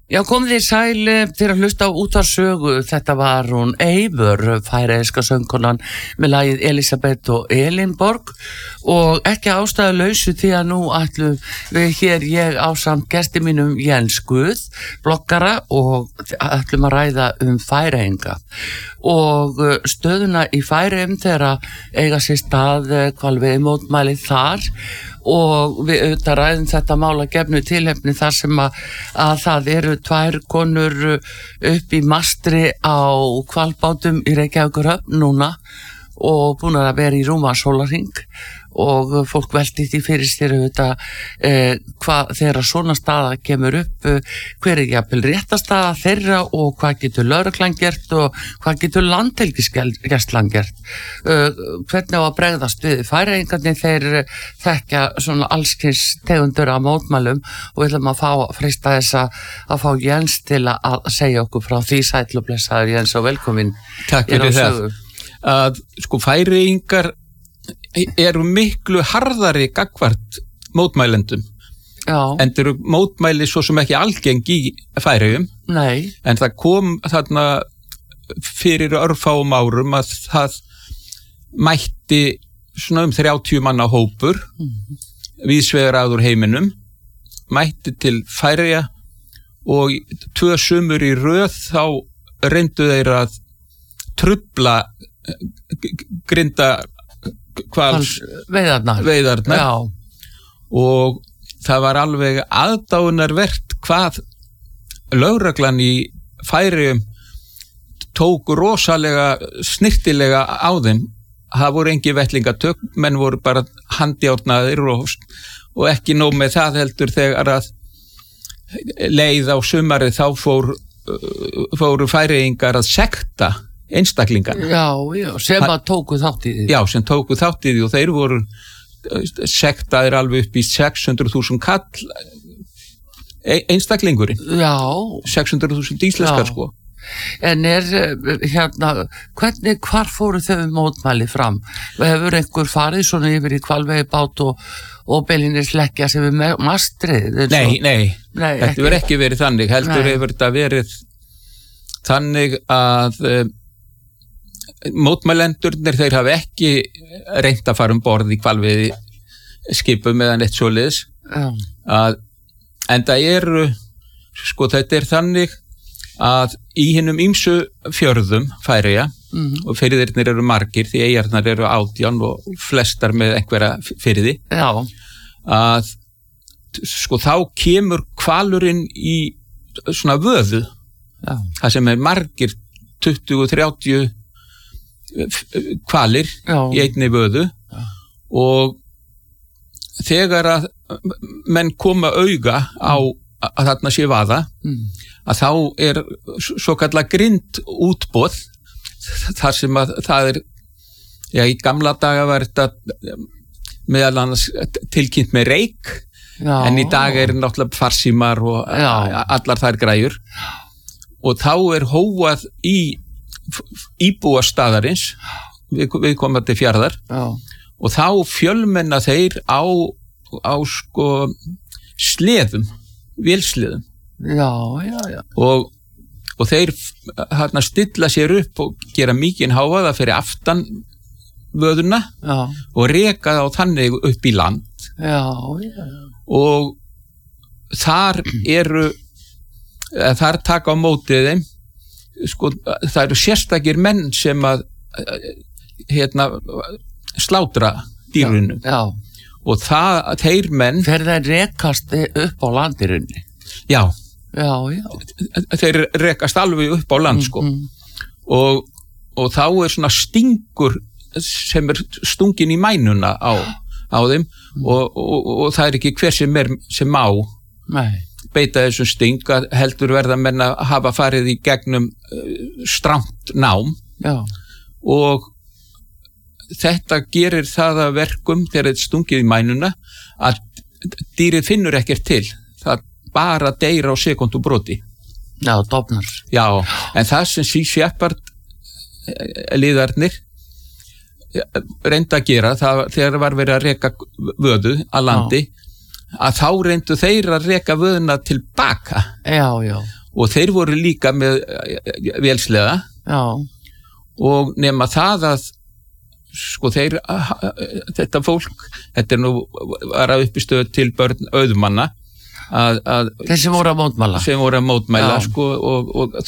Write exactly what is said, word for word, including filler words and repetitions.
Já, komið þið sæl fyrir að hlusta á útvarpssögu. Þetta var hún Eivör, færeyska söngkonan með lagið Elisabeth og Elinborg, og ekki ástæðulausu því að nú ætlum við hér, ég ásamt gesti mínum Jens Guð, bloggara, og ætlum að ræða um Færeyinga og stöðuna í Færeyjum þegar eiga sér stað hvalveiði mótmæli þar. Og við auðvitað ræðum þetta mál að gefnu tilefni þar sem að, að það eru tvær konur upp í mastri á hvalbátum í Reykjavíkurhöfn núna og búin að vera í rúma sólarhring, og fólk velti því fyrir sér auðvitað eh, hvað þegar svona staða kemur upp, eh, hver er jafnvel réttastaða þeirra og hvað getur lögreglan gert og hvað getur landhelgisgæslan gert, eh, hvernig á að bregðast við. Færeyingarnir þeir þekkja svona allskyns tegundur af mótmælum og við ætlum að fá freista þess að, að fá Jens til að segja okkur frá því. Sæll og blessaður Jens og velkomin. Takk fyrir það. Að sko Færeyingar eru miklu harðari gagnvart mótmælendum. Já. En þeir eru mótmæli svo sem ekki algeng í Færeyjum. Nei. En það kom þarna fyrir örfáum árum að það mætti svona um þrjátíu manna hópur mm. víðsvegar að úr heiminum, mætti til Færeyja og tvö sumur í röð þá reyndu þeir að trufla grinda hvals veiðarnar, veiðarnar. Og það var alveg aðdáunarvert hvað lögreglan í Færeyjum tók rosalega snirtilega á þeim. Það voru engi vettlingatök, menn voru bara handjárnaðir og, og ekki nóg með það heldur þegar að leið á sumarið þá fór, fóru Færeyingar að sekta einstaklingana. Já, já, sem að tóku þátt í því. Já, sem tóku þátt í því og þeir voru sektaðir alveg upp í sex hundruð þúsund kall einstaklingurinn. Já. sex hundruð þúsund íslenskar sko. En er hérna, hvernig, hvar fóru þau mótmæli fram? Hefur einhver farið svona yfir í hvalveiðibát og, og beilinir leggja sem við mastrið? Nei, nei, nei, þetta verður ekki verið þannig, heldur nei. Hefur þetta verið þannig að um, mótmælendurnir þeir hafa ekki reynt að fara um borð í hvalveiði skipum eða neitt svoleiðis. Já. Að, en það eru, sko þetta er þannig að í hinum ýmsu fjörðum Færeyja mm. og firðirnir eru margir því eyjarnar eru átján og flestar með einhverja firði. Já. Að sko þá kemur hvalurinn í svona vöðu. Já. Það sem er margir tuttugu til þrjátíu hvalir Já. Í einni vöðu. Já. Og þegar að menn koma auga á að þarna sé vaða mm. að þá er svo kallað grind útboð þar sem að það er, já í gamla daga var þetta meðal annars tilkynnt með reik já. En í dag er náttúrulega farsímar og já. Allar þær græjur og þá er hóað í íbúa staðarins við, við komum til fjarðar já. Og þá fjölmenna þeir á, á sko sleðum, vélsleðum já, já, já. Og, og þeir hérna stilla sér upp og gera mikinn hávaða fyrir aftan vöðuna já. Og reka þá þannig upp í land já, já. Og þar eru þar taka á mótið þeim sko, það eru sérstakir menn sem að hérna slátra dýrunum já, já. Og það, þeir menn þeir þeir rekast upp á landirunni já, já, já. Þeir rekast alveg upp á land sko mm, mm. og, og þá er svona stingur sem er stungin í mænuna á, á þeim mm. og, og, og það er ekki hver sem er sem má Nei. Beita þessum sting að heldur verða menn að hafa farið í gegnum uh, strangt nám já. Og þetta gerir það að verkum þegar þetta stungið í mænuna að dýrið finnur ekkert til það bara deyr á sekúndu broti já, dofnar já, en það sem Sea Shepherd liðarnir reynda að gera það, þegar var verið að reka vöðu að landi já. Að þá reyndu þeir að reka vöðuna tilbaka já, já. og þeir voru líka með vélsleða Já. og nema það að sko þeir, þetta fólk, þetta er nú var að uppistöð til börn auðmanna að, að þeir sem voru að mótmæla sem voru að mótmæla Já. sko og, og